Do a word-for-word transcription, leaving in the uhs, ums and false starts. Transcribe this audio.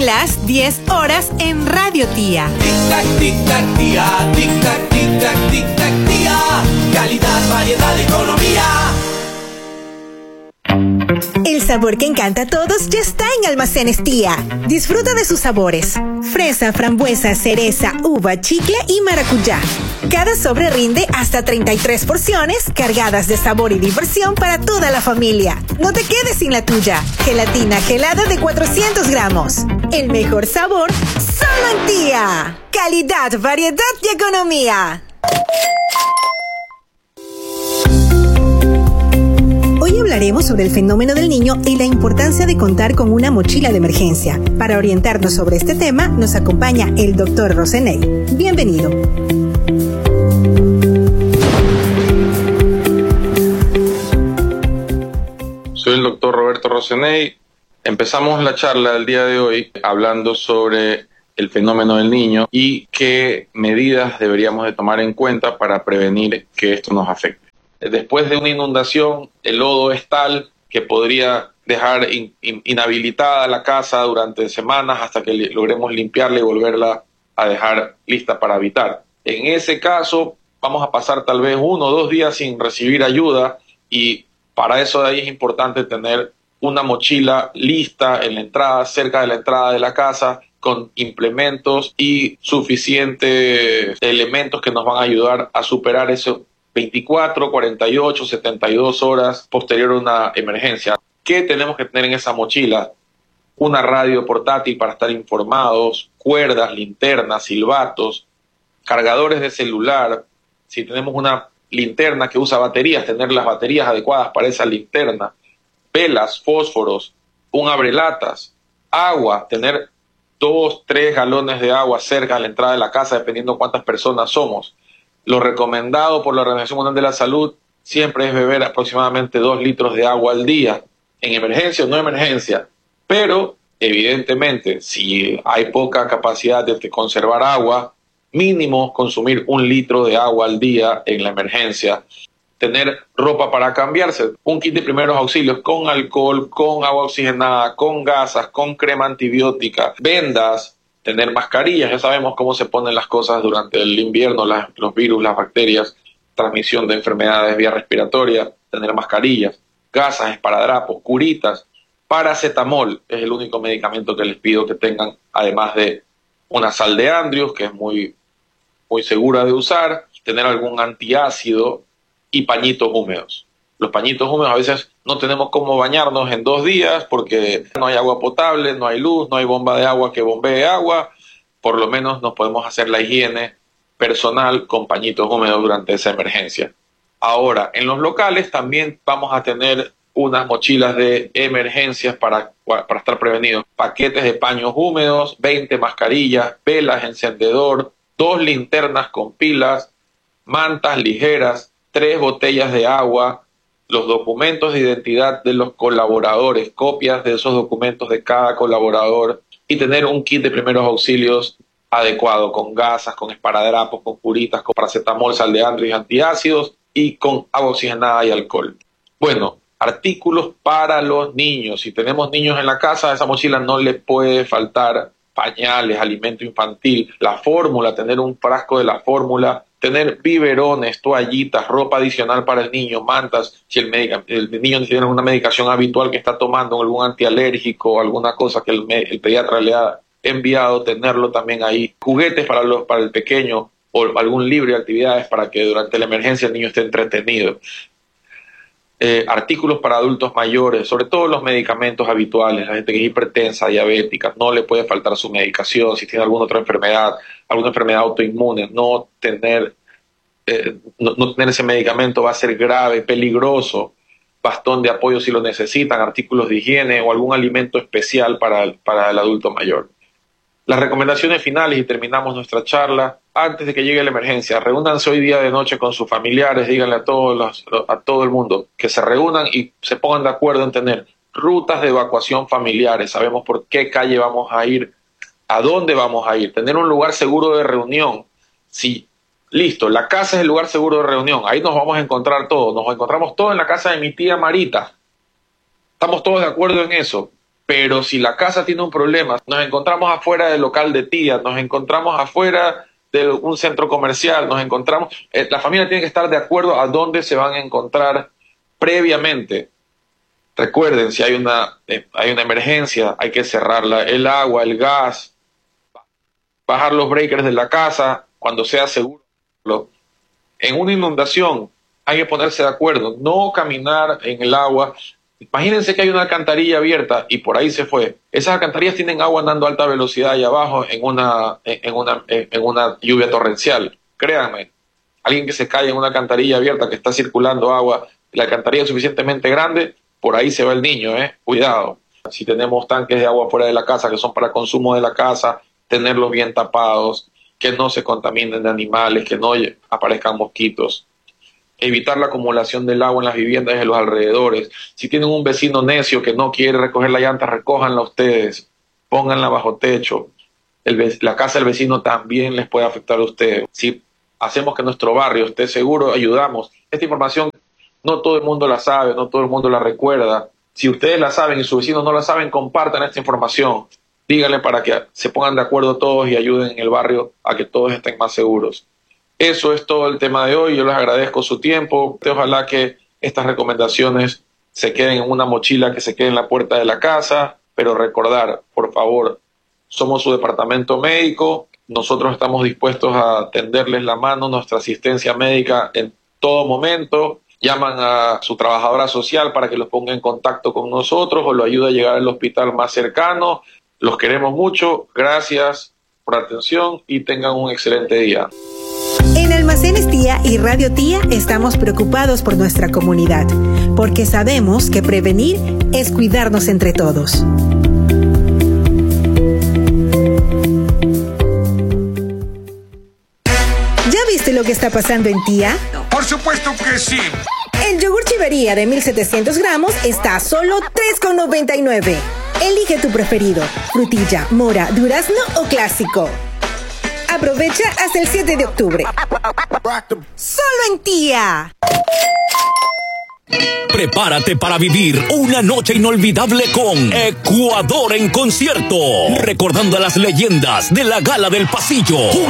Son las diez horas en Radio Tía. Tic-tac, tic-tac, tía, tic-tac, tic-tac, tic-tac, tía. Calidad, variedad, economía. El sabor que encanta a todos ya está en Almacenes Tía. Disfruta de sus sabores: fresa, frambuesa, cereza, uva, chicle y maracuyá. Cada sobre rinde hasta treinta y tres porciones cargadas de sabor y diversión para toda la familia. No te quedes sin la tuya. Gelatina gelada de cuatrocientos gramos. El mejor sabor solo en Tía. Calidad, variedad y economía. Hoy hablaremos sobre el fenómeno del niño y la importancia de contar con una mochila de emergencia. Para orientarnos sobre este tema, nos acompaña el doctor Roseney. Bienvenido. Soy el doctor Roberto Roseney. Empezamos la charla del día de hoy hablando sobre el fenómeno del niño y qué medidas deberíamos de tomar en cuenta para prevenir que esto nos afecte. Después de una inundación, el lodo es tal que podría dejar in, in, inhabilitada la casa durante semanas hasta que logremos limpiarla y volverla a dejar lista para habitar. En ese caso, vamos a pasar tal vez uno o dos días sin recibir ayuda, y para eso de ahí es importante tener una mochila lista en la entrada, cerca de la entrada de la casa, con implementos y suficientes elementos que nos van a ayudar a superar eso. veinticuatro, cuarenta y ocho, setenta y dos horas posterior a una emergencia. ¿Qué tenemos que tener en esa mochila? Una radio portátil para estar informados, cuerdas, linternas, silbatos, cargadores de celular. Si tenemos una linterna que usa baterías, tener las baterías adecuadas para esa linterna, velas, fósforos, un abrelatas, agua, tener dos, tres galones de agua cerca de la entrada de la casa, dependiendo cuántas personas somos. Lo recomendado por la Organización Mundial de la Salud siempre es beber aproximadamente dos litros de agua al día, en emergencia o no emergencia. Pero, evidentemente, si hay poca capacidad de conservar agua, mínimo consumir un litro de agua al día en la emergencia. Tener ropa para cambiarse, un kit de primeros auxilios con alcohol, con agua oxigenada, con gasas, con crema antibiótica, vendas. Tener mascarillas, ya sabemos cómo se ponen las cosas durante el invierno, las, los virus, las bacterias, transmisión de enfermedades vía respiratoria, tener mascarillas, gasas, esparadrapos, curitas, paracetamol es el único medicamento que les pido que tengan, además de una sal de Andrews, que es muy, muy segura de usar, tener algún antiácido y pañitos húmedos. Los pañitos húmedos a veces no tenemos cómo bañarnos en dos días porque no hay agua potable, no hay luz, no hay bomba de agua que bombee agua. Por lo menos nos podemos hacer la higiene personal con pañitos húmedos durante esa emergencia. Ahora, en los locales también vamos a tener unas mochilas de emergencias para, para estar prevenidos. Paquetes de paños húmedos, veinte mascarillas, velas, encendedor, dos linternas con pilas, mantas ligeras, tres botellas de agua, los documentos de identidad de los colaboradores, copias de esos documentos de cada colaborador, y tener un kit de primeros auxilios adecuado, con gasas, con esparadrapos, con curitas, con paracetamol, sal de Andrews y antiácidos, y con agua oxigenada y alcohol. Bueno, artículos para los niños. Si tenemos niños en la casa, a esa mochila no le puede faltar pañales, alimento infantil, la fórmula, tener un frasco de la fórmula, tener biberones, toallitas, ropa adicional para el niño, mantas, si el, medica, el niño tiene una medicación habitual que está tomando, algún antialérgico, alguna cosa que el, el pediatra le ha enviado, tenerlo también ahí, juguetes para, los, para el pequeño o algún libro de actividades para que durante la emergencia el niño esté entretenido. Eh, artículos para adultos mayores, sobre todo los medicamentos habituales, la gente que es hipertensa, diabética, no le puede faltar su medicación, si tiene alguna otra enfermedad, alguna enfermedad autoinmune, no tener, eh, no, no tener ese medicamento va a ser grave, peligroso. Bastón de apoyo si lo necesitan, artículos de higiene o algún alimento especial para el, para el adulto mayor. Las recomendaciones finales y terminamos nuestra charla. Antes de que llegue la emergencia, reúnanse hoy día de noche con sus familiares, díganle a todos los, a todo el mundo que se reúnan y se pongan de acuerdo en tener rutas de evacuación familiares. Sabemos por qué calle vamos a ir, a dónde vamos a ir, tener un lugar seguro de reunión. Si, listo, la casa es el lugar seguro de reunión, ahí nos vamos a encontrar todos, nos encontramos todos en la casa de mi tía Marita. Estamos todos de acuerdo en eso. Pero si la casa tiene un problema, nos encontramos afuera del local de tía, nos encontramos afuera de un centro comercial, nos encontramos, eh, la familia tiene que estar de acuerdo a dónde se van a encontrar previamente. Recuerden, si hay una, eh, hay una emergencia, hay que cerrarla, el agua, el gas, bajar los breakers de la casa cuando sea seguro. En una inundación hay que ponerse de acuerdo, no caminar en el agua. Imagínense que hay una alcantarilla abierta y por ahí se fue. Esas alcantarillas tienen agua andando a alta velocidad ahí abajo en una, en una, en una lluvia torrencial. Créanme, alguien que se cae en una alcantarilla abierta que está circulando agua, la alcantarilla es suficientemente grande, por ahí se va el niño, ¿eh? Cuidado. Si tenemos tanques de agua fuera de la casa que son para consumo de la casa, tenerlos bien tapados, que no se contaminen de animales, que no aparezcan mosquitos. Evitar la acumulación del agua en las viviendas de los alrededores. Si tienen un vecino necio que no quiere recoger la llanta, recójanla ustedes, pónganla bajo techo. El, la casa del vecino también les puede afectar a ustedes. Si hacemos que nuestro barrio esté seguro, ayudamos. Esta información no todo el mundo la sabe, no todo el mundo la recuerda. Si ustedes la saben y sus vecinos no la saben, compartan esta información. Díganle para que se pongan de acuerdo todos y ayuden en el barrio a que todos estén más seguros. Eso es todo el tema de hoy. Yo les agradezco su tiempo. Ojalá que estas recomendaciones se queden en una mochila, que se quede en la puerta de la casa. Pero recordar, por favor, somos su departamento médico. Nosotros estamos dispuestos a tenderles la mano, nuestra asistencia médica en todo momento. Llaman a su trabajadora social para que los ponga en contacto con nosotros o lo ayude a llegar al hospital más cercano. Los queremos mucho. Gracias por la atención y tengan un excelente día. En Almacenes Tía y Radio Tía estamos preocupados por nuestra comunidad, porque sabemos que prevenir es cuidarnos entre todos. ¿Ya viste lo que está pasando en Tía? Por supuesto que sí. El yogur Chivería de mil setecientos gramos está a solo tres con noventa y nueve. Elige tu preferido, frutilla, mora, durazno o clásico. Aprovecha hasta el siete de octubre. ¡Solo en Tía! Prepárate para vivir una noche inolvidable con Ecuador en concierto. Recordando a las leyendas de la Gala del Pasillo.